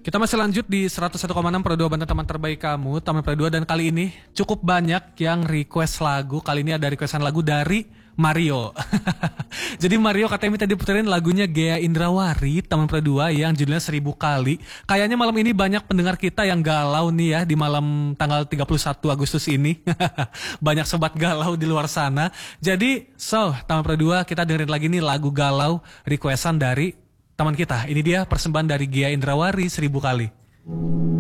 Kita masih lanjut di 101,6 Pro 2 Banten teman terbaik kamu, Taman Pro 2, dan kali ini cukup banyak yang request lagu. Kali ini ada requestan lagu dari Mario. Jadi Mario katanya minta diputerin lagunya Ghea Indrawari, Taman Pro 2 yang judulnya 1000 kali. Kayaknya malam ini banyak pendengar kita yang galau nih ya di malam tanggal 31 Agustus ini. Banyak sobat galau di luar sana. Jadi Taman Pro 2, kita dengerin lagi nih lagu galau requestan dari teman kita. Ini dia persembahan dari Ghea Indrawari, 1000 kali.